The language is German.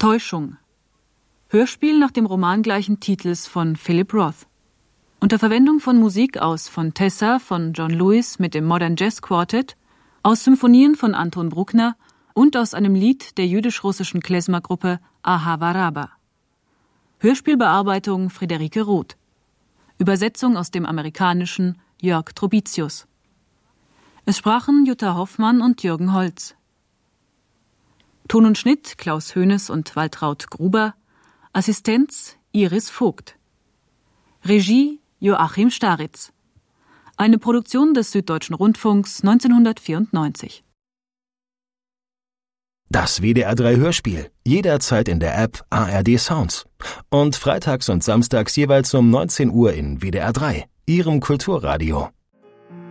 Täuschung. Hörspiel nach dem Roman gleichen Titels von Philip Roth. Unter Verwendung von Musik aus Fontessa von John Lewis mit dem Modern Jazz Quartet, aus Symphonien von Anton Bruckner und aus einem Lied der jüdisch-russischen Klezmer-Gruppe Ahava Rabba. Hörspielbearbeitung Friederike Roth. Übersetzung aus dem Amerikanischen Jörg Trobitius. Es sprachen Jutta Hoffmann und Jürgen Holz. Ton und Schnitt Klaus Hoeneß und Waltraud Gruber. Assistenz Iris Vogt. Regie Joachim Staritz. Eine Produktion des Süddeutschen Rundfunks 1994. Das WDR 3 Hörspiel. Jederzeit in der App ARD Sounds. Und freitags und samstags jeweils um 19 Uhr in WDR 3, Ihrem Kulturradio.